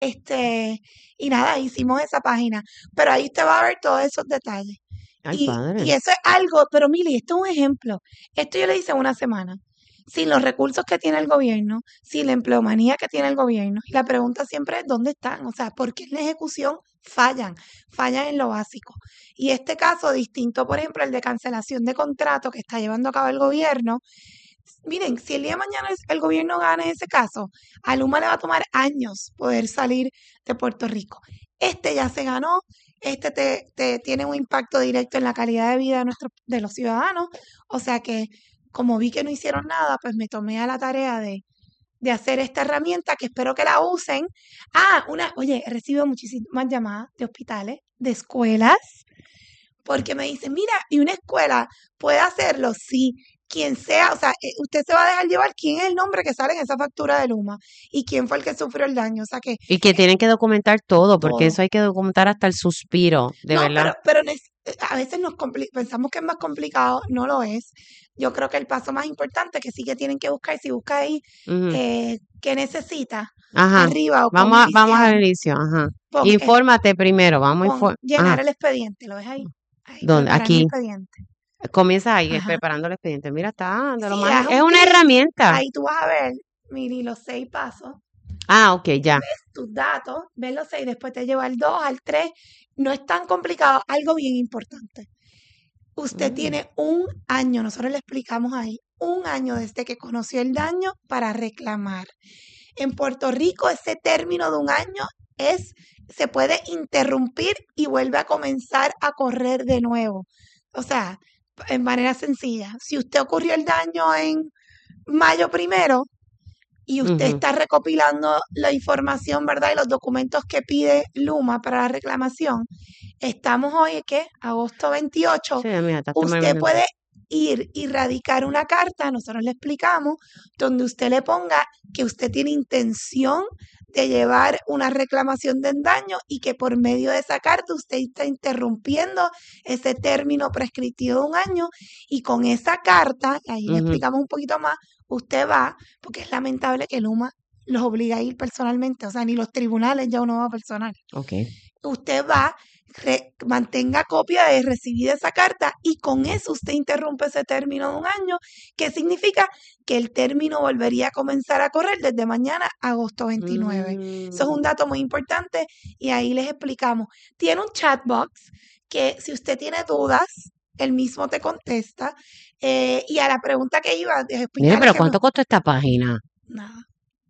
y nada, hicimos esa página. Pero ahí usted va a ver todos esos detalles. Ay, Y padre. eso es algo, pero Mili, esto es un ejemplo. Esto yo lo hice en una semana. Sin los recursos que tiene el gobierno, sin la empleomanía que tiene el gobierno. Y la pregunta siempre es, ¿dónde están? O sea, ¿por qué en la ejecución fallan? Fallan en lo básico. Y este caso, distinto, por ejemplo, el de cancelación de contrato que está llevando a cabo el gobierno, miren, si el día de mañana el gobierno gana ese caso, a Luma le va a tomar años poder salir de Puerto Rico. Este ya se ganó, te tiene un impacto directo en la calidad de vida de los ciudadanos, o sea que como vi que no hicieron nada, pues me tomé a la tarea de hacer esta herramienta que espero que la usen. Oye, he recibido muchísimas llamadas de hospitales, de escuelas, porque me dicen, mira, ¿y una escuela puede hacerlo? Sí, quien sea, o sea, usted se va a dejar llevar quién es el nombre que sale en esa factura de Luma y quién fue el que sufrió el daño, o sea que Y que tienen que documentar todo, porque todo. eso hay que documentar hasta el suspiro, de No, verdad. pero a veces pensamos que es más complicado, no lo es. Yo creo que el paso más importante que sí que tienen que buscar, si busca ahí, Ujú. qué necesita, Ajá. arriba o Vamos al iniciar, inicio, ajá. pon, Infórmate primero, vamos a llenar Ajá. el expediente, ¿lo ves ahí? Ahí, ¿Dónde? preparar mi Aquí. expediente. Comienza ahí, Ajá. preparando el expediente. Mira, está de lo Si más. das Es un una clic, herramienta. ahí tú vas a ver, miri, los 6 pasos, Ah, ok, ya. ves tus datos, ves los 6, después te lleva al 2, al 3. No es tan complicado, algo bien importante. Usted Mm, tiene un año, nosotros le explicamos ahí, un año desde que conoció el daño para reclamar. En Puerto Rico ese término de un año se puede interrumpir y vuelve a comenzar a correr de nuevo. O sea, en manera sencilla, si usted ocurrió el daño en mayo 1 y usted ujú. está recopilando la información, ¿verdad? Y los documentos que pide Luma para la reclamación. Estamos hoy, ¿qué? Agosto 28. Sí, mira, está Usted terminando. puede ir y radicar una carta, nosotros le explicamos, donde usted le ponga que usted tiene intención de llevar una reclamación de daño y que por medio de esa carta usted está interrumpiendo ese término prescriptivo de un año y con esa carta, ahí le Ujú. explicamos un poquito más, usted va, porque es lamentable que Luma los obliga a ir personalmente, o sea, ni los tribunales ya uno va personal. Ok. Usted va, mantenga copia de recibida esa carta y con eso usted interrumpe ese término de un año, que significa que el término volvería a comenzar a correr desde mañana, agosto 29. Eso es Mm, un dato muy importante y ahí les explicamos. Tiene un chat box que si usted tiene dudas, él mismo te contesta. Y a la pregunta que iba, de Mire, explicarles pero que ¿cuánto costó esta página? nada,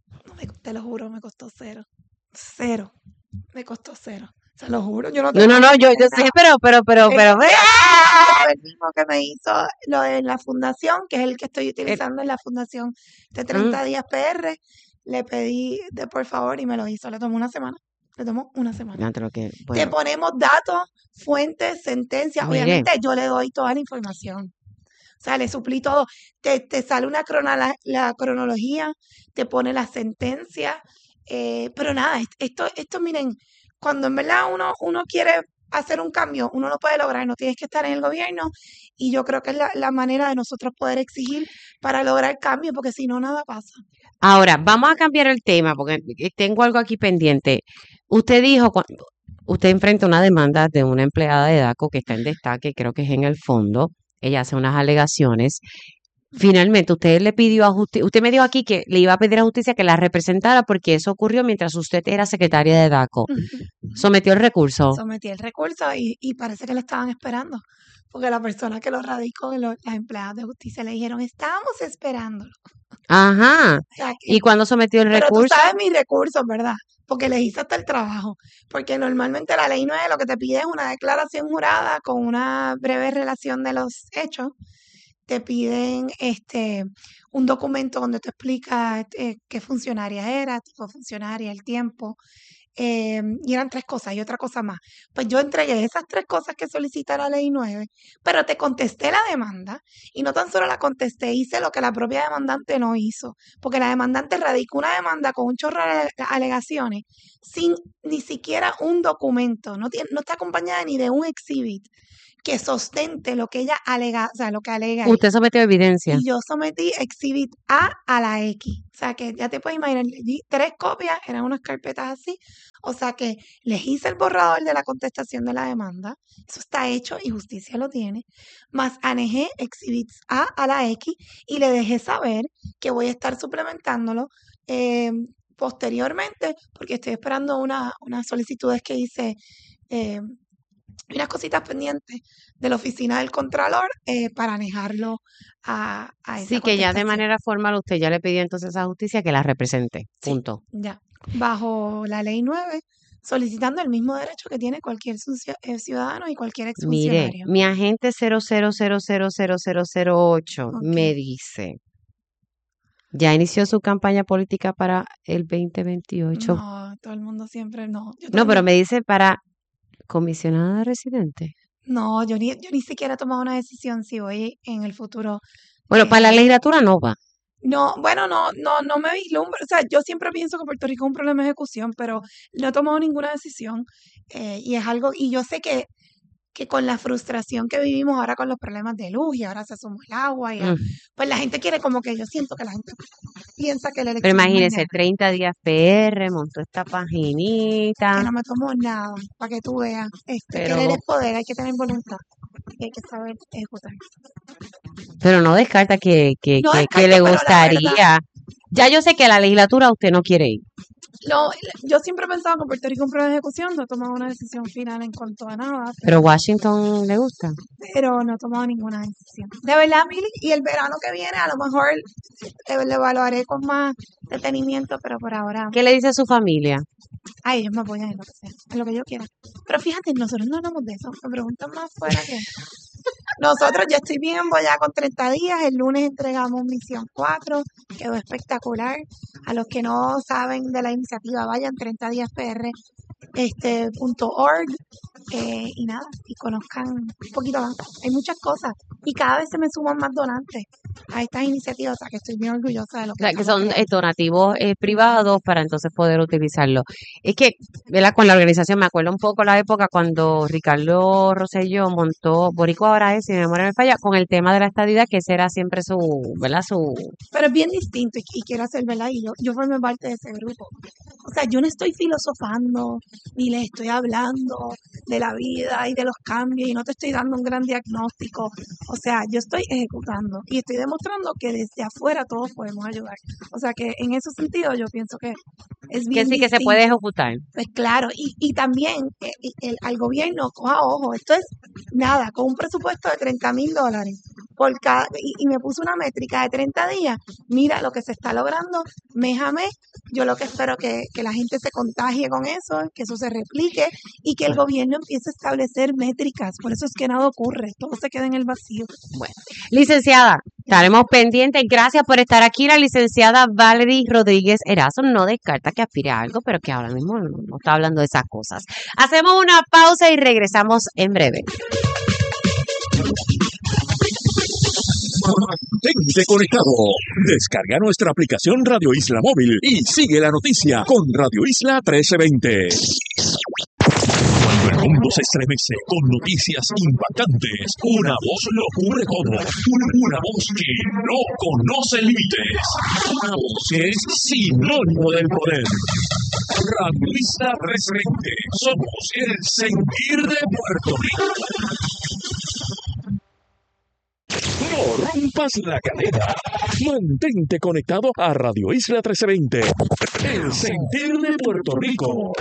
te lo juro, me costó cero. Cero. Me costó cero. Se lo juro, yo no No, tengo no, que no, yo poner sé, nada. El pero, contrato fue el mismo que me hizo lo de la fundación, que es el que estoy el- utilizando en la fundación de mm, 30 días PR. Le pedí de por favor y me lo hizo. Le tomó una semana. Le tomó una semana. fíjate lo que, Te bueno, ponemos datos, fuentes, sentencias. mire, Obviamente yo le doy toda la información. O sea, le suplí todo. Te sale la cronología, te pone la sentencia. Pero nada, esto, miren, cuando en verdad uno quiere hacer un cambio, uno lo puede lograr, no tienes que estar en el gobierno. Y yo creo que es la manera de nosotros poder exigir para lograr cambio, porque si no, nada pasa. ahora vamos a cambiar el tema porque tengo algo aquí pendiente. Usted dijo, usted enfrenta una demanda de una empleada de DACO que está en destaque, creo que es en el fondo. Ella hace unas alegaciones. Finalmente, usted le pidió a justicia, usted me dijo aquí que le iba a pedir a justicia que la representara porque eso ocurrió mientras usted era secretaria de DACO. Sometió el recurso. Sometí el recurso y parece que lo estaban esperando, porque la persona que lo radicó, las empleadas de justicia le dijeron, estábamos esperándolo. Ajá. O sea ¿Y que cuándo sometió el pero tú recurso? sabes mis recursos, ¿verdad? Porque les hice hasta el trabajo. Porque normalmente la ley 9 lo que te pide es una declaración jurada con una breve relación de los hechos. Te piden un documento donde te explica qué funcionaria era, tipo de funcionaria, el tiempo. Y eran 3 cosas y otra cosa más. Pues yo entregué esas 3 cosas que solicita la ley 9, pero te contesté la demanda y no tan solo la contesté, hice lo que la propia demandante no hizo, porque la demandante radicó una demanda con un chorro de alegaciones sin ni siquiera un documento, no está acompañada ni de un exhibit que sostente lo que ella alega, o sea, lo que alega ella. Usted sometió evidencia. Y yo sometí Exhibit A la X. O sea, que ya te puedes imaginar, le di 3 copias, eran unas carpetas así. O sea, que les hice el borrador de la contestación de la demanda. Eso está hecho y justicia lo tiene. Más anejé Exhibits A la X y le dejé saber que voy a estar suplementándolo posteriormente, porque estoy esperando unas solicitudes que hice, unas cositas pendientes de la oficina del Contralor para anejarlo a esa Sí, que ya de contestación. manera formal usted ya le pidió entonces a justicia que la represente. Sí, Punto. ya. Bajo la ley 9, solicitando el mismo derecho que tiene cualquier ciudadano y cualquier Mire, exfuncionario. mi agente 00000008 Ok. me dice, ¿ya inició su campaña política para el 2028? No, todo el mundo siempre no. No, pero me dice para comisionada residente. No, yo ni siquiera he tomado una decisión si voy en el futuro. Bueno, para la legislatura no va. No, bueno, no me vislumbro. O sea, yo siempre pienso que Puerto Rico es un problema de ejecución, pero no he tomado ninguna decisión. Y es algo, y yo sé que con la frustración que vivimos ahora con los problemas de luz y ahora se suma el agua, pues la gente quiere como que yo siento que la gente piensa que la Pero elección es imagínese, mañana. 30 días PR, montó esta Que paginita. no me tomo nada, para que tú veas. Pero- Querer es poder, hay que tener voluntad. Y hay que saber ejecutar. Pero no descarta que No le descarto, pero la verdad, gustaría. Ya yo sé que a la legislatura usted no quiere ir. yo siempre he pensado que Puerto Rico es un problema de ejecución, no he tomado una decisión final en cuanto a nada, Pero Washington le gusta. pero no he tomado ninguna decisión. De verdad, Mili, y el verano que viene a lo mejor lo evaluaré con más detenimiento, pero por ahora, ¿Qué le dice a su familia? ay, ellos me apoyan en lo que sea, en lo que yo quiera. Pero fíjate, nosotros no hablamos de eso, me preguntan más fuera que... Nosotros ya estoy bien embollada con 30 días, el lunes entregamos Misión 4, quedó espectacular. A los que no saben de la iniciativa, vayan 30díaspr.org y nada, y conozcan un poquito más. Hay muchas cosas y cada vez se me suman más donantes a estas iniciativas, o sea que estoy bien orgullosa de lo O que sea, que estamos son creando. donativos privados para entonces poder utilizarlo. Es que, ¿verdad? Con la organización, me acuerdo un poco la época cuando Ricardo Rosselló montó Boricua ahora es, si mi memoria no me falla, con el tema de la estadidad, que ese era siempre su, ¿verdad? Pero es bien distinto y quiero hacer, ¿verdad? Y yo formé parte de ese grupo. O sea, yo no estoy filosofando ni les estoy hablando de la vida y de los cambios y no te estoy dando un gran diagnóstico. O sea, yo estoy ejecutando y estoy demostrando que desde afuera todos podemos ayudar. O sea, que en ese sentido yo pienso que es bien Que sí que se distinto. puede ejecutar. Pues claro, y también al gobierno, coja ojo, esto es nada, con un presupuesto de $30,000 por cada, y me puso una métrica de 30 días, mira lo que se está logrando mes a mes. Yo lo que espero que la gente se contagie con eso, que eso se replique y que el gobierno empiece a establecer métricas. Por eso es que nada ocurre, todo se queda en el vacío. Bueno, licenciada, estaremos pendientes. Gracias por estar aquí. La licenciada Valerie Rodríguez Erazo no descarta que aspire a algo, pero que ahora mismo no está hablando de esas cosas. Hacemos una pausa y regresamos en breve. Mantente conectado. Descarga nuestra aplicación Radio Isla Móvil y sigue la noticia con Radio Isla 1320. Cuando el mundo se estremece con noticias impactantes, una voz lo cubre todo. Una voz que no conoce límites. Una voz que es sinónimo del poder. Radio Isla 1320. Somos el sentir de Puerto Rico. No rompas la cadena. Mantente conectado a Radio Isla 1320. El sentir de Puerto Rico.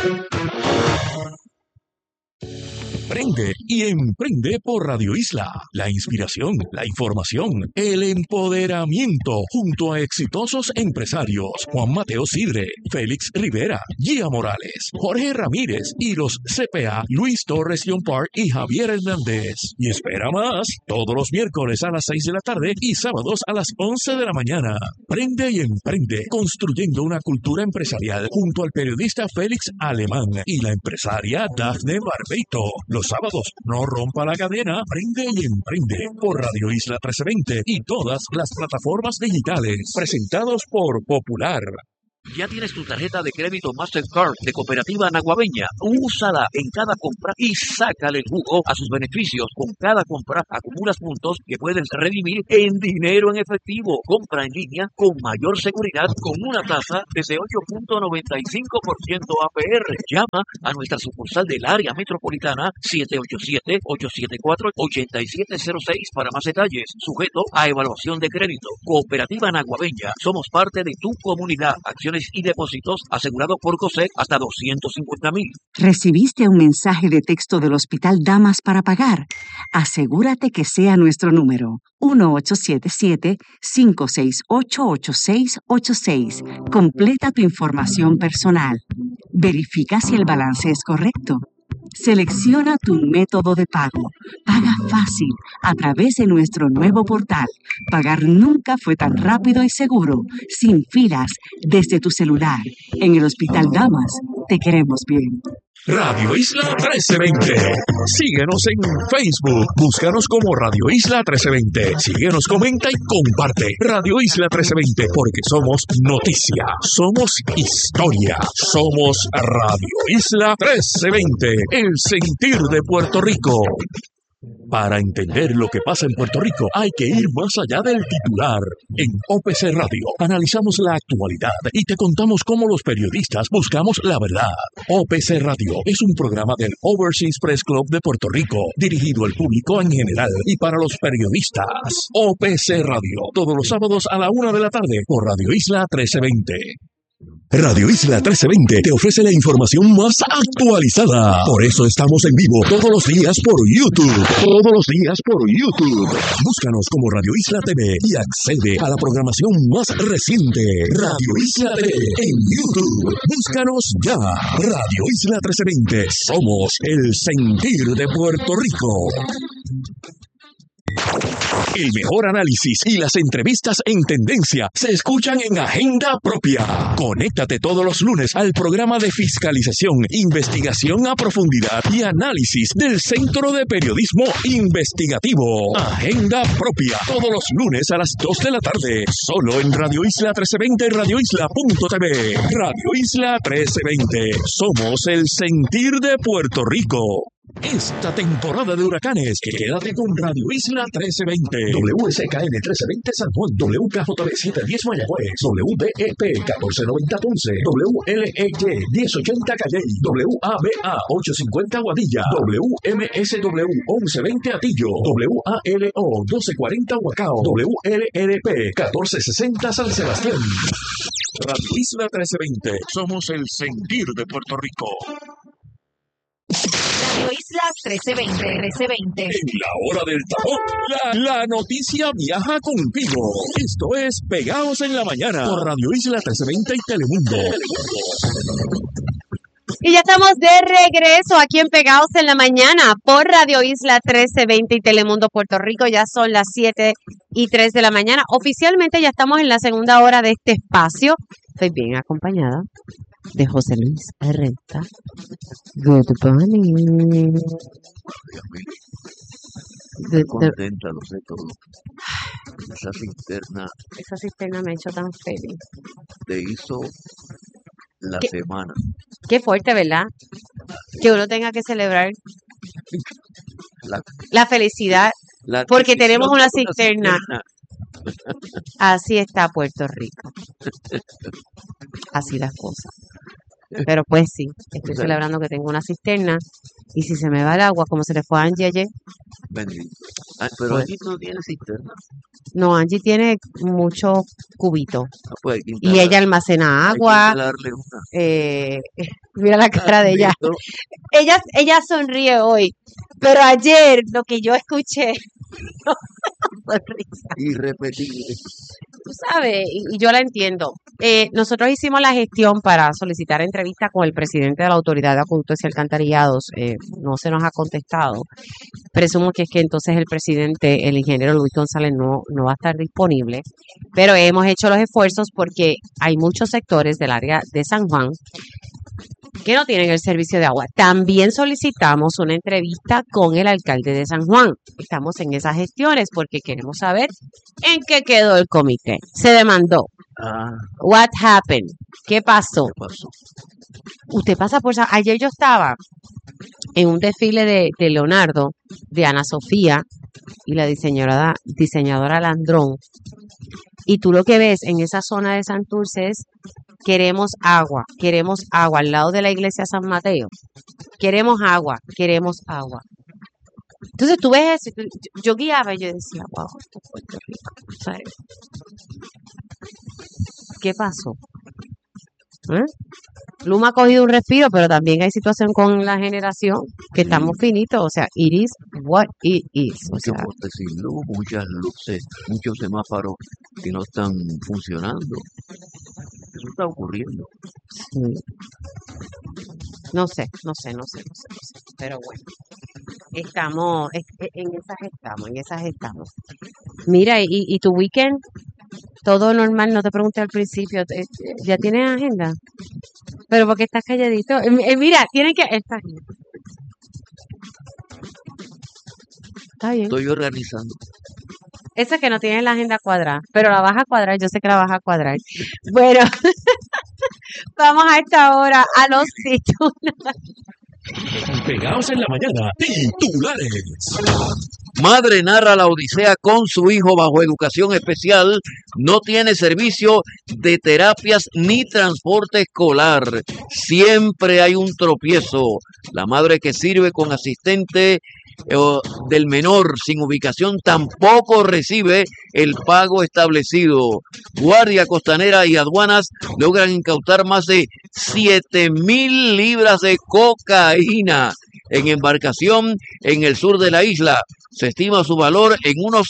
Prende y emprende por Radio Isla. La inspiración, la información, el empoderamiento junto a exitosos empresarios Juan Mateo Sidre, Félix Rivera, Gia Morales, Jorge Ramírez y los CPA Luis Torres John Park y Javier Hernández. Y espera más, todos los miércoles a las 6 de la tarde y sábados a las 11 de la mañana. Prende y emprende, construyendo una cultura empresarial junto al periodista Félix Alemán y la empresaria Dafne Barbeito. Los sábados, no rompa la cadena, prende y emprende por Radio Isla 1320 y todas las plataformas digitales, presentados por Popular. Ya tienes tu tarjeta de crédito Mastercard de Cooperativa Naguabeña. Úsala en cada compra y sácale el jugo a sus beneficios. Con cada compra acumulas puntos que puedes redimir en dinero en efectivo. Compra en línea con mayor seguridad con una tasa desde 8.95% APR. Llama a nuestra sucursal del área metropolitana 787-874-8706 para más detalles. Sujeto a evaluación de crédito. Cooperativa Naguabeña. Somos parte de tu comunidad. Acciones y depósitos asegurados por COSEC hasta 250,000. ¿Recibiste un mensaje de texto del Hospital Damas para pagar? Asegúrate que sea nuestro número, 1877-568-8686. Completa tu información personal. Verifica si el balance es correcto. Selecciona tu método de pago. Paga fácil a través de nuestro nuevo portal. Pagar nunca fue tan rápido y seguro, sin filas, desde tu celular. En el Hospital Damas, te queremos bien. Radio Isla 1320. Síguenos en Facebook. Búscanos como Radio Isla 1320. Síguenos, comenta y comparte. Radio Isla 1320, porque somos noticia, somos historia, somos Radio Isla 1320. El sentir de Puerto Rico. Para entender lo que pasa en Puerto Rico hay que ir más allá del titular. En OPC Radio analizamos la actualidad y te contamos cómo los periodistas buscamos la verdad. OPC Radio es un programa del Overseas Press Club de Puerto Rico, dirigido al público en general y para los periodistas. OPC Radio, todos los sábados a la 1 de la tarde por Radio Isla 1320. Radio Isla 1320 te ofrece la información más actualizada. Por eso estamos en vivo todos los días por YouTube. Todos los días por YouTube. Búscanos como Radio Isla TV y accede a la programación más reciente. Radio Isla TV en YouTube. Búscanos ya. Radio Isla 1320. Somos el sentir de Puerto Rico. El mejor análisis y las entrevistas en tendencia se escuchan en Agenda Propia. Conéctate todos los lunes al programa de fiscalización, investigación a profundidad y análisis del Centro de Periodismo Investigativo. Agenda Propia, todos los lunes a las 2 de la tarde, solo en Radio Isla 1320 y radioisla.tv. Radio Isla 1320, somos el sentir de Puerto Rico. Esta temporada de huracanes, quédate con Radio Isla 1320. WSKN 1320 San Juan, WKJB 710 Mayagüez, WDEP 1490 Ponce, WLEY 1080 Calley, WABA 850 Guadilla, WMSW 1120 Atillo, WALO 1240 Huacao, WLRP 1460 San Sebastián. Radio Isla 1320, somos el sentir de Puerto Rico. Radio Isla 1320. En la hora del tapón, la noticia viaja contigo. Esto es Pegados en la Mañana por Radio Isla 1320 y Telemundo. Y ya estamos de regreso aquí en Pegados en la Mañana por Radio Isla 1320 y Telemundo Puerto Rico. Ya son las 7:03 de la mañana. Oficialmente ya estamos en la segunda hora de este espacio. Estoy bien acompañada de José Luis Arrenta. Good morning. Contenta, lo sé todo. Esa cisterna me ha hecho tan feliz. te hizo la semana. Qué fuerte, ¿verdad? Que uno tenga que celebrar la felicidad porque tenemos una cisterna. Así está Puerto Rico. Así las cosas. Pero pues sí, estoy celebrando que tengo una cisterna y si se me va el agua, como se le fue a Angie ayer. Bendito. Pero Pues, Angie no tiene cisterna. no, Angie tiene muchos cubitos Pues hay que y ella almacena hay que agua. instalarle una. Mira la cara de ella. Ella sonríe hoy, pero ayer lo que yo escuché, sonrisa. Irrepetible. Tú sabes, y yo la entiendo. Nosotros hicimos la gestión para solicitar entrevista con el presidente de la Autoridad de Acueductos y Alcantarillados. No se nos ha contestado. Presumo que es que entonces el presidente, el ingeniero Luis González, no va a estar disponible. Pero hemos hecho los esfuerzos porque hay muchos sectores del área de San Juan que no tienen el servicio de agua. También solicitamos una entrevista con el alcalde de San Juan. Estamos en esas gestiones porque queremos saber en qué quedó el comité. Se demandó. What happened? ¿Qué pasó? ¿Qué pasó? Usted pasa por... Ayer yo estaba en un desfile de Leonardo, de Ana Sofía y la diseñadora Landrón. Y tú lo que ves en esa zona de Santurce es queremos agua al lado de la iglesia San Mateo. Queremos agua. Entonces tú ves eso, yo guiaba y yo decía, wow, esto es Puerto Rico, ¿sabes? ¿Qué pasó? Luma ha cogido un respiro, pero también hay situación con la generación que estamos finitos, o sea, it is what it is. O Muchos sea, postes sin luz, muchas luces, muchos semáforos que no están funcionando. Eso está ocurriendo. sí. No sé. Pero bueno, en esas estamos. Mira, y tu weekend, todo normal, no te pregunté al principio, ¿ya tienes agenda? Pero ¿por qué estás calladito? Mira, tienen que... Está bien. Estoy organizando. Esa que no tienes la agenda cuadrada, pero la vas a cuadrar, yo sé que la vas a cuadrar. Bueno, vamos a esta hora a los titulares. Pegados en la mañana, titulares. Madre narra la odisea con su hijo bajo educación especial. No tiene servicio de terapias ni transporte escolar. Siempre hay un tropiezo. La madre que sirve con asistente del menor sin ubicación tampoco recibe el pago establecido. Guardia Costanera y aduanas logran incautar más de 7,000 libras de cocaína en embarcación en el sur de la isla. Se estima su valor en unos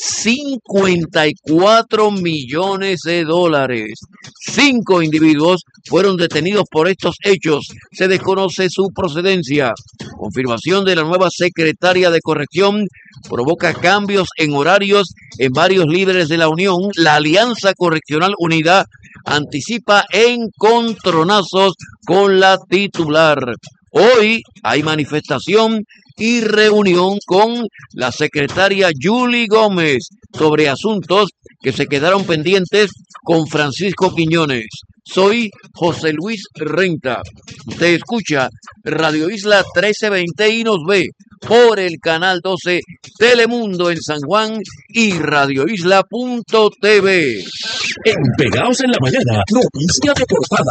54 millones de dólares. 5 individuos fueron detenidos por estos hechos. Se desconoce su procedencia. Confirmación de la nueva secretaria de Corrección provoca cambios en horarios en varios líderes de la Unión. La Alianza Correccional Unida anticipa encontronazos con la titular. Hoy hay manifestación y reunión con la secretaria Julie Gómez sobre asuntos que se quedaron pendientes con Francisco Quiñones. Soy José Luis Renta. Usted escucha Radio Isla 1320 y nos ve por el canal 12 Telemundo en San Juan y radioisla.tv. En Pegados en la mañana, noticia de portada.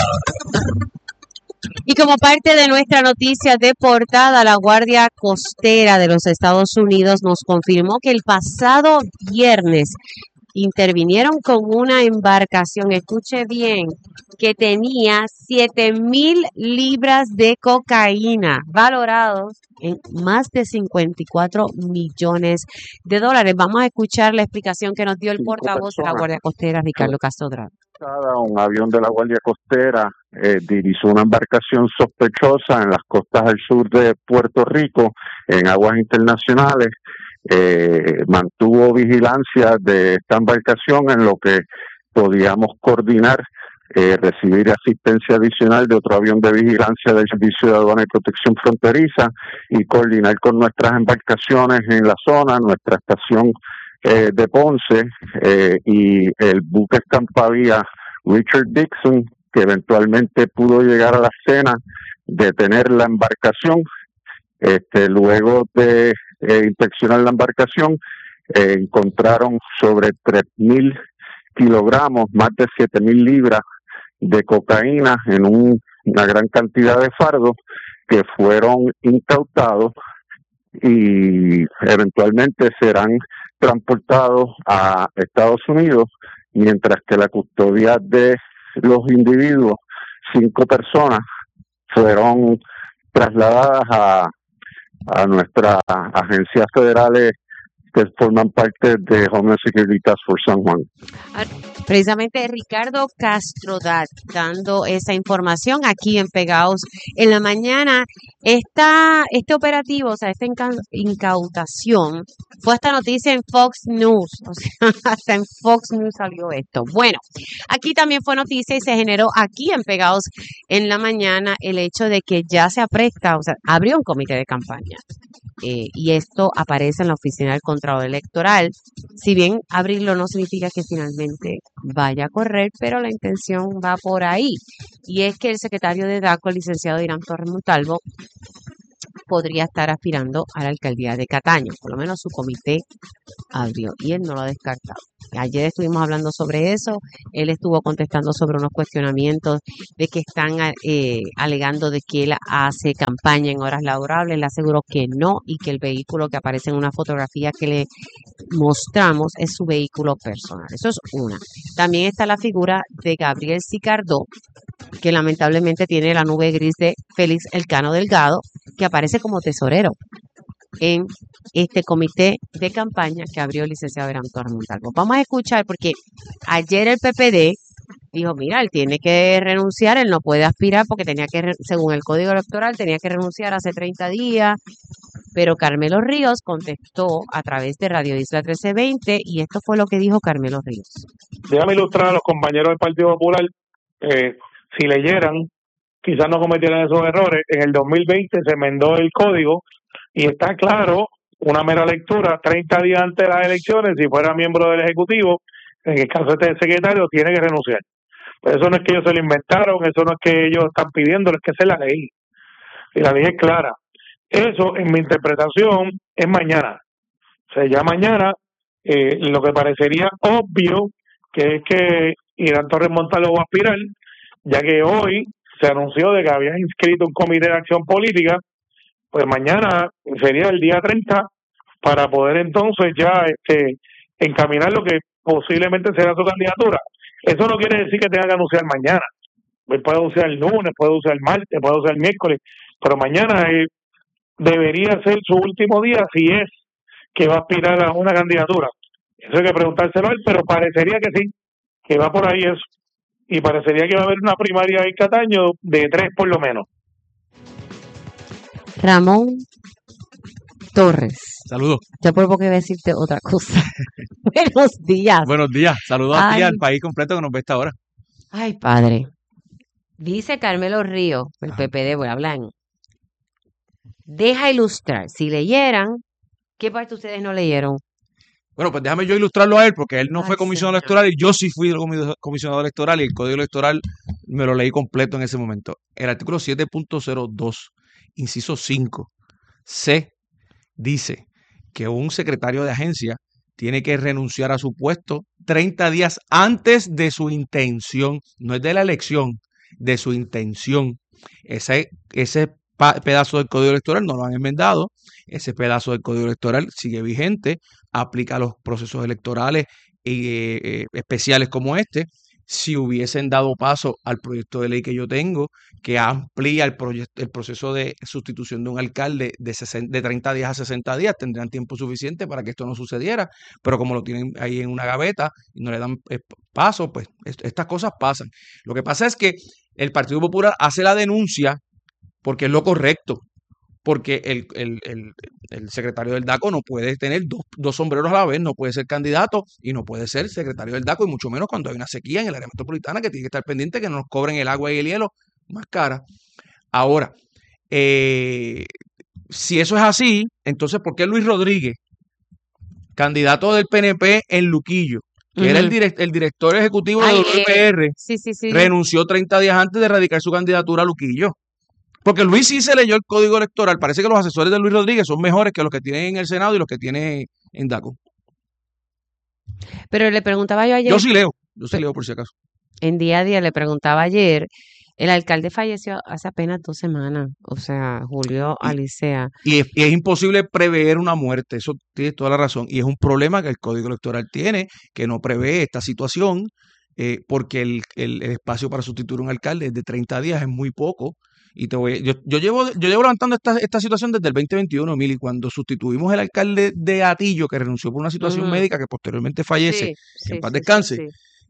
Y como parte de nuestra noticia de portada, la Guardia Costera de los Estados Unidos nos confirmó que el pasado viernes intervinieron con una embarcación, escuche bien, que tenía 7,000 libras de cocaína, valorados en más de 54 millones de dólares. Vamos a escuchar la explicación que nos dio el portavoz de la Guardia Costera, Ricardo Castro. Un avión de la Guardia Costera dirigía una embarcación sospechosa en las costas del sur de Puerto Rico, en aguas internacionales. Mantuvo vigilancia de esta embarcación en lo que podíamos coordinar, recibir asistencia adicional de otro avión de vigilancia del Servicio de Aduana y Protección Fronteriza y coordinar con nuestras embarcaciones en la zona, nuestra estación de Ponce y el buque escampavía Richard Dixon, que eventualmente pudo llegar a la escena, detener la embarcación. Luego de inspeccionar la embarcación, encontraron sobre 3,000 kilogramos, más de 7,000 libras de cocaína en una gran cantidad de fardos que fueron incautados y eventualmente serán transportados a Estados Unidos, mientras que la custodia de los individuos, 5 personas, fueron trasladadas a nuestras agencias federales que forman parte de Homeland Security Task Force San Juan. Precisamente Ricardo Castro dando esa información aquí en Pegados en la mañana. Este operativo, o sea, esta incautación, fue esta noticia en Fox News, o sea, hasta en Fox News salió esto. Bueno, aquí también fue noticia y se generó aquí en Pegados en la Mañana el hecho de que ya se apresta, o sea, abrió un comité de campaña. Y esto aparece en la Oficina del Contralor Electoral. Si bien abrirlo no significa que finalmente vaya a correr, pero la intención va por ahí. Y es que el secretario de DACO, el licenciado Irán Torres Montalvo, podría estar aspirando a la alcaldía de Cataño. Por lo menos su comité abrió y él no lo ha descartado. Ayer estuvimos hablando sobre eso, él estuvo contestando sobre unos cuestionamientos de que están alegando de que él hace campaña en horas laborables. Le aseguró que no y que el vehículo que aparece en una fotografía que le mostramos es su vehículo personal. Eso es una. También está la figura de Gabriel Sicardó, que lamentablemente tiene la nube gris de Félix Elcano Delgado, que aparece como tesorero en este comité de campaña que abrió el licenciado Irán Torres Montalvo. Vamos a escuchar porque ayer el PPD dijo, mira, él tiene que renunciar, él no puede aspirar porque tenía que, según el Código Electoral, tenía que renunciar hace 30 días, pero Carmelo Ríos contestó a través de Radio Isla 1320 y esto fue lo que dijo Carmelo Ríos. Déjame ilustrar a los compañeros del Partido Popular, si leyeran, quizás no cometieran esos errores. En el 2020 se enmendó el código y está claro, una mera lectura, 30 días antes de las elecciones, si fuera miembro del Ejecutivo, en el caso de este secretario, tiene que renunciar. Pero eso no es que ellos se lo inventaron, eso no es que ellos están pidiendo, es que esa es la ley. Y la ley es clara. Eso, en mi interpretación, es mañana. O sea, ya mañana, lo que parecería obvio, que es que Irán Torres Montalvo va a aspirar, ya que hoy se anunció de que había inscrito un comité de acción política, pues mañana sería el día 30 para poder entonces ya encaminar lo que posiblemente será su candidatura. Eso no quiere decir que tenga que anunciar mañana. Él puede anunciar el lunes, puede anunciar el martes, puede anunciar el miércoles, pero mañana debería ser su último día si es que va a aspirar a una candidatura. Eso hay que preguntárselo a él, pero parecería que sí, que va por ahí eso. Y parecería que va a haber una primaria en Cataño de 3 por lo menos. Ramón Torres. Saludos. Ya por poco iba a decirte otra cosa. Buenos días. Buenos días. Saludos a ti y al país completo que nos ve esta hora. Ay, padre. Dice Carmelo Ríos, el PPD, voy a hablar. Deja ilustrar. Si leyeran, ¿qué parte ustedes no leyeron? Bueno, pues déjame yo ilustrarlo a él, porque él no fue comisionado electoral y yo sí fui comisionado electoral y el Código Electoral me lo leí completo en ese momento. El artículo 7.02, inciso 5, C, dice que un secretario de agencia tiene que renunciar a su puesto 30 días antes de su intención, no es de la elección, de su intención. Ese pedazo del Código Electoral no lo han enmendado, ese pedazo del Código Electoral sigue vigente, aplica a los procesos electorales especiales como este. Si hubiesen dado paso al proyecto de ley que yo tengo, que amplía el proceso de sustitución de un alcalde de 30 días a 60 días, tendrían tiempo suficiente para que esto no sucediera, pero como lo tienen ahí en una gaveta y no le dan paso, pues estas cosas pasan. Lo que pasa es que el Partido Popular hace la denuncia porque es lo correcto, porque el secretario del DACO no puede tener dos sombreros a la vez, no puede ser candidato y no puede ser secretario del DACO, y mucho menos cuando hay una sequía en el área metropolitana que tiene que estar pendiente que no nos cobren el agua y el hielo más cara. Ahora, si eso es así, entonces ¿por qué Luis Rodríguez, candidato del PNP en Luquillo, que era el director ejecutivo de WPR, renunció 30 días antes de radicar su candidatura a Luquillo? Porque Luis sí se leyó el Código Electoral. Parece que los asesores de Luis Rodríguez son mejores que los que tienen en el Senado y los que tiene en DACO. Pero le preguntaba yo ayer. Yo sí leo por si acaso. En día a día le preguntaba ayer. El alcalde falleció hace apenas 2 semanas. O sea, Julio Alicea. Y es imposible prever una muerte. Eso tiene toda la razón. Y es un problema que el Código Electoral tiene, que no prevé esta situación, porque el espacio para sustituir a un alcalde es de 30 días, es muy poco. Y yo llevo levantando esta situación desde el 2021, Mili, cuando sustituimos el alcalde de Atillo, que renunció por una situación médica que posteriormente fallece, en paz descanse.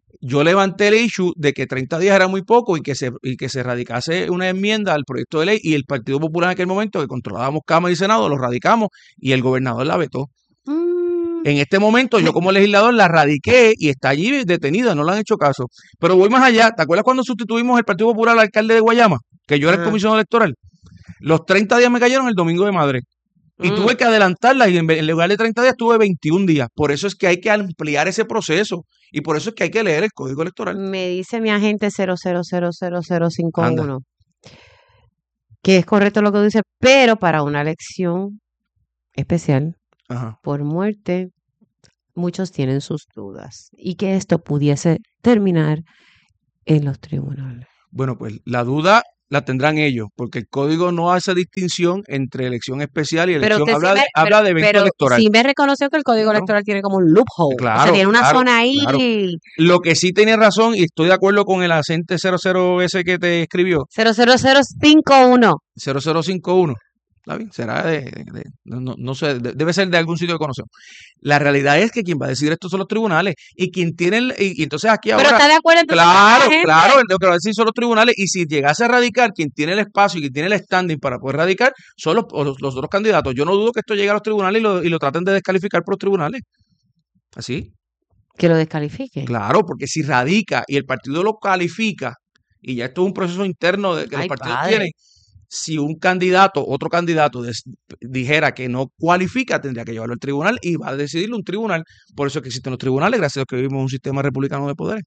yo levanté el issue de que 30 días era muy poco y que se radicase una enmienda al proyecto de ley, y el Partido Popular en aquel momento, que controlábamos Cámara y Senado, lo radicamos y el gobernador la vetó. En este momento yo como legislador la radiqué y está allí detenida, no le han hecho caso. Pero voy más allá. ¿Te acuerdas cuando sustituimos el Partido Popular al alcalde de Guayama? Que yo era el comisionado electoral. Los 30 días me cayeron el domingo de Madre. Y tuve que adelantarla y en lugar de 30 días tuve 21 días. Por eso es que hay que ampliar ese proceso. Y por eso es que hay que leer el Código Electoral. Me dice mi agente 0000051 que es correcto lo que dice, pero para una elección especial por muerte, muchos tienen sus dudas y que esto pudiese terminar en los tribunales. Bueno, pues la duda la tendrán ellos, porque el código no hace distinción entre elección especial y elección. Habla de evento electoral. Sí me reconoció que el Código Electoral tiene como un loophole. Claro, o sea, tiene una zona ahí. Claro. Lo que sí tiene razón, y estoy de acuerdo con el agente 00 ese que te escribió. 00051. 0051. ¿Está bien? Será no sé, debe ser de algún sitio que conocemos. La realidad es que quien va a decidir esto son los tribunales, y quien tiene y entonces aquí ahora. Pero está de acuerdo entonces. Claro, lo que va a decir son los tribunales, y si llegase a radicar, quien tiene el espacio y quien tiene el standing para poder radicar son los otros candidatos. Yo no dudo que esto llegue a los tribunales y lo traten de descalificar por los tribunales. Así. Que lo descalifique. Claro, porque si radica y el partido lo califica, y ya esto es un proceso interno que los partidos tienen. Si un candidato, otro candidato dijera que no cualifica, tendría que llevarlo al tribunal y va a decidirlo un tribunal. Por eso es que existen los tribunales, gracias a Dios que vivimos en un sistema republicano de poderes.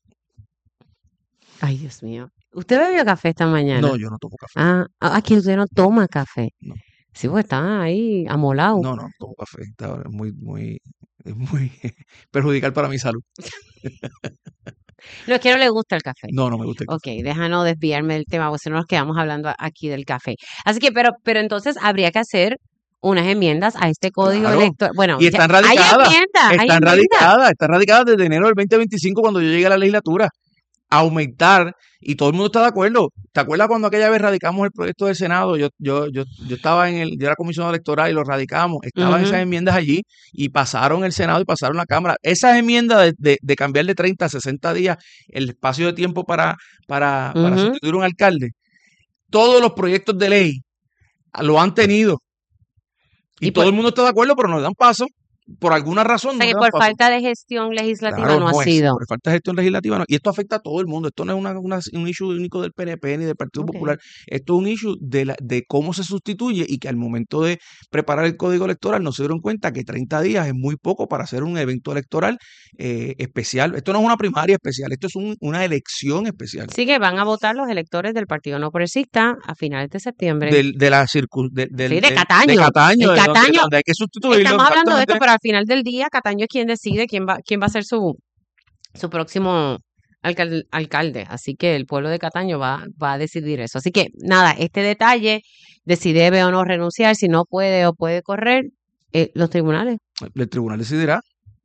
Ay, Dios mío. ¿Usted bebió café esta mañana? No, yo no tomo café. Aquí usted no toma café. No. Sí, pues está ahí amolado. No tomo café. Está muy perjudicial para mi salud. No, es que no le gusta el café. No me gusta el café. Ok, deja no desviarme del tema, porque si no nos quedamos hablando aquí del café. Así que, pero entonces habría que hacer unas enmiendas a este código electoral. Bueno, y están radicadas. Están radicadas desde enero del 2025, cuando yo llegué a la legislatura. Aumentar, y todo el mundo está de acuerdo. ¿Te acuerdas cuando aquella vez radicamos el proyecto del Senado? Yo estaba yo era comisionado electoral y lo radicamos. Estaban esas enmiendas allí y pasaron el Senado y pasaron la Cámara. Esas enmiendas de cambiar de 30 a 60 días el espacio de tiempo para sustituir un alcalde. Todos los proyectos de ley lo han tenido. Y todo el mundo está de acuerdo, pero no dan paso. Por alguna razón. O sea, que por falta de gestión legislativa no ha sido. Por falta de gestión legislativa no. Y esto afecta a todo el mundo. Esto no es un issue único del PNP ni del Partido Popular. Esto es un issue de cómo se sustituye, y que al momento de preparar el Código Electoral no se dieron cuenta que 30 días es muy poco para hacer un evento electoral especial. Esto no es una primaria especial, esto es una elección especial. Sí, que van a votar los electores del Partido No Progresista a finales de septiembre. De Cataño. De Cataño. Donde hay que sustituirlo. Estamos hablando de esto, pero al final del día Cataño es quien decide quién va a ser su próximo alcalde. Así que el pueblo de Cataño va a decidir eso. Así que nada, este detalle de si debe o no renunciar, si no puede o puede correr, los tribunales. El tribunal decidirá.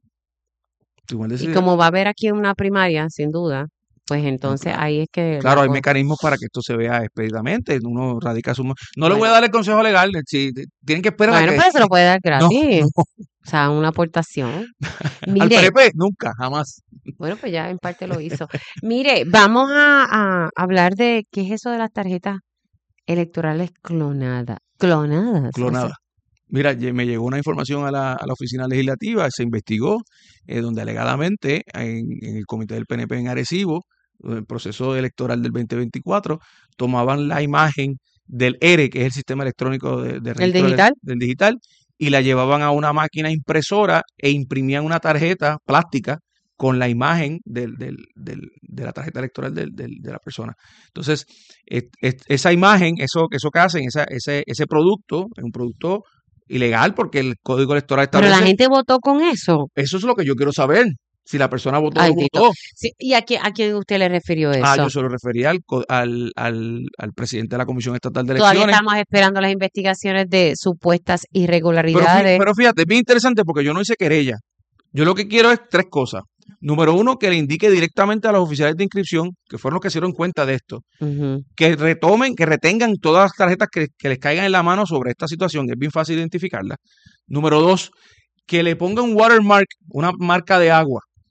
Y como va a haber aquí una primaria, sin duda, pues entonces ahí es que... Claro, hay mecanismos para que esto se vea expeditamente. Uno radica su... No le voy a dar el consejo legal. Si tienen que esperar bueno, a que... pero se lo puede dar gratis. No. O sea, una aportación. Mire, al PNP, nunca, jamás. Bueno, pues ya en parte lo hizo. Mire, vamos a hablar de qué es eso de las tarjetas electorales clonadas. Clonadas. Mira, me llegó una información a la oficina legislativa, se investigó, donde alegadamente en el comité del PNP en Arecibo, el proceso electoral del 2024, tomaban la imagen del ERE, que es el sistema electrónico de registro del digital, y la llevaban a una máquina impresora e imprimían una tarjeta plástica con la imagen de la tarjeta electoral de la persona. Entonces, esa imagen, eso que hacen, ese producto, es un producto ilegal, porque el Código Electoral establece... Pero la gente votó con eso. Eso es lo que yo quiero saber. Si la persona votó o no votó. Sí, ¿y a quién usted le refirió eso? Yo se lo refería al presidente de la Comisión Estatal de Elecciones. Todavía estamos esperando las investigaciones de supuestas irregularidades. Pero fíjate, es bien interesante porque yo no hice querella. Yo lo que quiero es 3 cosas. Número 1, que le indique directamente a los oficiales de inscripción, que fueron los que se dieron cuenta de esto, que retengan todas las tarjetas que les caigan en la mano sobre esta situación, es bien fácil identificarla. Número 2, que le pongan un watermark, una marca de agua,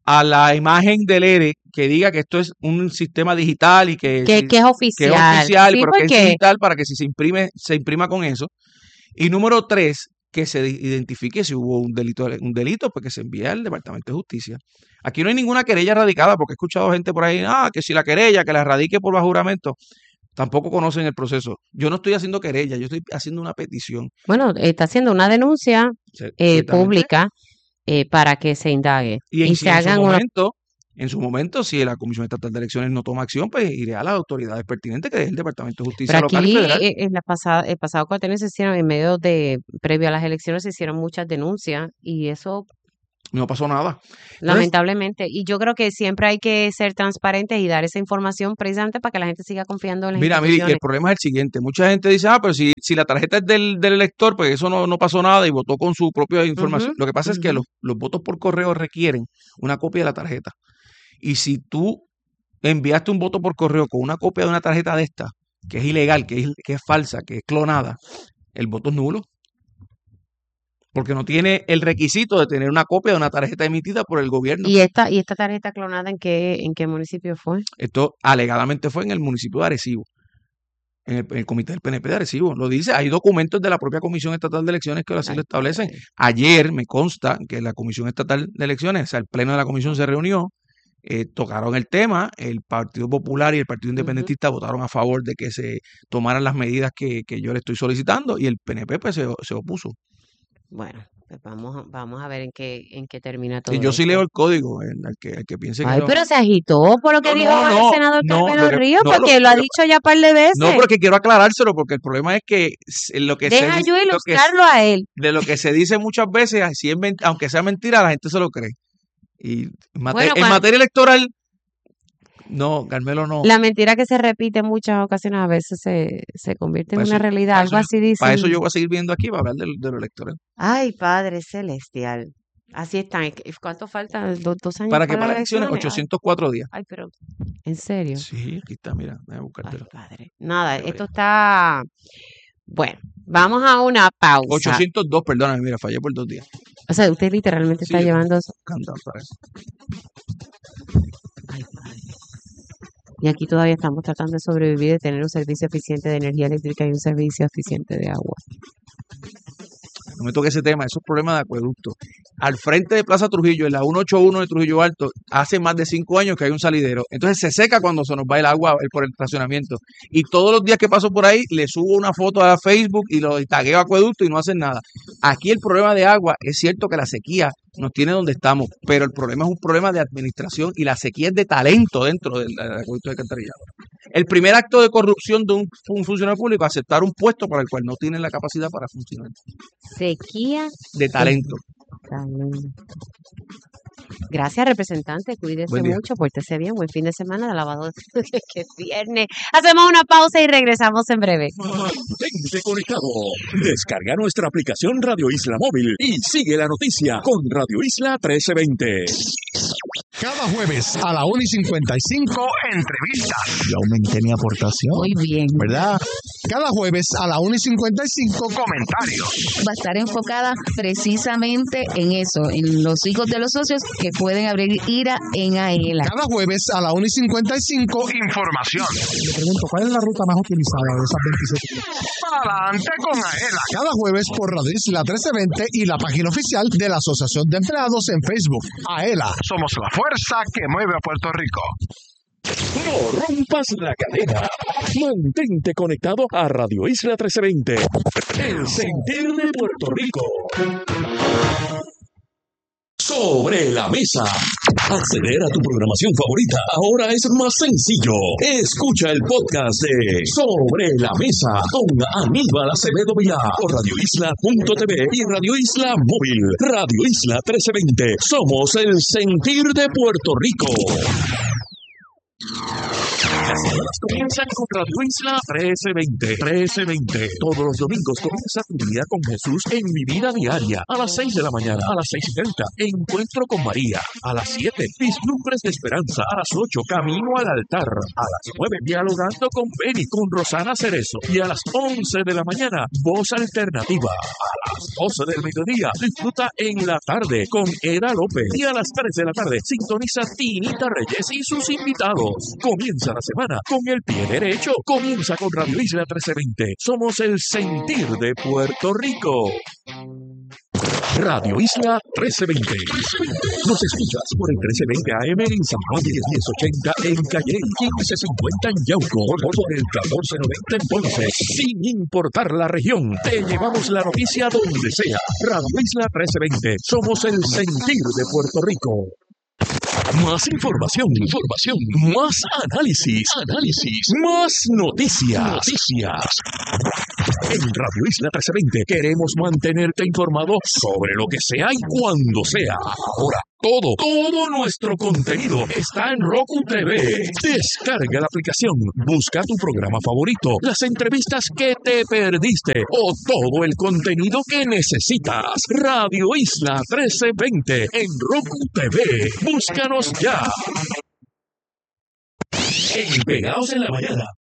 a la imagen del ERE que diga que esto es un sistema digital y que Que es que es oficial. oficial, Sí, pero que es porque digital para que si se imprima con eso. Y número 3, que se identifique si hubo un delito, pues que se envíe al Departamento de Justicia. Aquí no hay ninguna querella radicada, porque he escuchado gente por ahí, que si la querella, que la radique por bajo juramento. Tampoco conocen el proceso. Yo no estoy haciendo querella, yo estoy haciendo una petición. bueno, está haciendo una denuncia Ciertamente. pública para que se indague Y y se hagan una... en su momento, si la Comisión Estatal de Elecciones no toma acción, pues iré a las autoridades pertinentes, que es el Departamento de Justicia Pero local y aquí, federal. el pasado cuatrenio se hicieron, previo a las elecciones, se hicieron muchas denuncias y eso, No pasó nada. Entonces, lamentablemente. Y yo creo que siempre hay que ser transparentes y dar esa información precisamente para que la gente siga confiando en las mira, Miri, el instituciones. problema es el siguiente. Mucha gente dice, pero si la tarjeta es del elector, pues eso no pasó nada y votó con su propia información. Ujú, Lo que pasa es que ujú. los votos por correo requieren una copia de la tarjeta. Y si tú enviaste un voto por correo con una copia de una tarjeta de esta, que es ilegal, que es falsa, que es clonada, el voto es nulo. Porque no tiene el requisito de tener una copia de una tarjeta emitida por el gobierno. ¿Y esta tarjeta clonada en qué municipio fue? Esto alegadamente fue en el municipio de Arecibo, en el comité del PNP de Arecibo. Lo dice, hay documentos de la propia Comisión Estatal de Elecciones que así Ay, lo establecen. padre. Ayer me consta que la Comisión Estatal de Elecciones, o sea, el pleno de la comisión se reunió, tocaron el tema, el Partido Popular y el Partido Ujú. Independentista votaron a favor de que se tomaran las medidas que yo le estoy solicitando y el PNP pues se opuso. Bueno, pues vamos a ver en qué termina Y todo yo sí esto. leo el código, el que piense que Ay, no. pero se agitó por lo que No, dijo no, el no, senador no, Carmelo Ríos, no, porque lo ha dicho ya un par de no, veces. pero que quiero aclarárselo, porque el problema es que lo que se Deja dice, yo ilustrarlo a él. de lo que se dice muchas veces, así aunque sea mentira, la gente se lo cree. Y Bueno, en materia electoral, no, Carmelo no. la mentira que se repite en muchas ocasiones a veces se convierte en Para una eso, realidad, para algo eso, así para eso dicen. yo voy a seguir viendo aquí para hablar de lo electoral. Ay, Padre Celestial. Así están. ¿Cuánto falta? ¿Dos años ¿Para qué? para Para las elecciones, elecciones? 804 días. Ay, pero, ¿en serio? Sí, aquí está, mira, déjame Ay, buscártelo. Padre. Nada, Pero esto está... Bueno, vamos a una pausa. 802, perdóname, mira, fallé por 2 días. O sea, usted literalmente Sí, está yo llevando... countdown para eso. Ay, Padre. Y aquí todavía estamos tratando de sobrevivir, de tener un servicio eficiente de energía eléctrica y un servicio eficiente de agua. No me toque ese tema, esos problemas de acueducto. Al frente de Plaza Trujillo, en la 181 de Trujillo Alto, hace más de 5 años que hay un salidero. Entonces se seca cuando se nos va el agua por el estacionamiento. Y todos los días que paso por ahí, le subo una foto a Facebook y lo tagueo acueducto y no hacen nada. Aquí el problema de agua, es cierto que la sequía nos tiene donde estamos, pero el problema es un problema de administración y la sequía es de talento dentro del acueducto de alcantarillado. El primer acto de corrupción de un funcionario público es aceptar un puesto para el cual no tiene la capacidad para funcionar. Sequía De talento. Gracias, representante. Cuídese Buen día. mucho, pórtese bien. Buen fin de semana de lavado que es viernes. Hacemos una pausa y regresamos en breve. Mantente conectado. Descarga nuestra aplicación Radio Isla Móvil y sigue la noticia con Radio Isla 1320. Cada jueves a la 1:55, entrevistas. Yo aumenté mi aportación. Muy bien. ¿Verdad? Cada jueves a la 1:55, comentarios. Va a estar enfocada precisamente en eso, en los hijos de los socios que pueden abrir IRA en AELA. Cada jueves a la 1:55, información. Le pregunto, ¿cuál es la ruta más utilizada de esas 27? Adelante con AELA. Cada jueves por Radio Isla 1320 y la página oficial de la Asociación de Empleados en Facebook. AELA, somos la fuerza que mueve a Puerto Rico. No rompas la cadena. Mantente conectado a Radio Isla 1320. El sentir de Puerto Rico. Sobre la mesa. Acceder a tu programación favorita ahora es más sencillo. Escucha el podcast de Sobre la Mesa con Aníbal Acevedo Vilá por radioisla.tv y Radio Isla Móvil. Radio Isla 1320. Somos el sentir de Puerto Rico. Las semanas comienzan con Radio Isla 1320. Todos los domingos comienza tu día con Jesús en Mi Vida Diaria. A las 6 de la mañana, a las 6:30. Encuentro con María. A las 7, Vislumbres de Esperanza. A las 8, Camino al Altar. A las 9, Dialogando con Benny, con Rosana Cerezo. Y a las 11 de la mañana, Voz Alternativa. A las 12 del mediodía, disfruta en la tarde con Eda López. Y a las 3 de la tarde, sintoniza Tinita Reyes y sus invitados. Comienza la semana con el pie derecho. Comienza con Radio Isla 1320. Somos el sentir de Puerto Rico. Radio Isla 1320. Nos escuchas por el 1320 AM en San Juan, 1080 en Calle, 1550 en Yauco, por el 1490 en Ponce. Sin importar la región, te llevamos la noticia donde sea. Radio Isla 1320. Somos el sentir de Puerto Rico. Más información, más análisis, más noticias. En Radio Isla 1320 queremos mantenerte informado sobre lo que sea y cuando sea. Ahora, todo nuestro contenido está en Roku TV. Descarga la aplicación, busca tu programa favorito, las entrevistas que te perdiste o todo el contenido que necesitas. Radio Isla 1320 en Roku TV. Búscanos ya. En Pegados en la Mañana,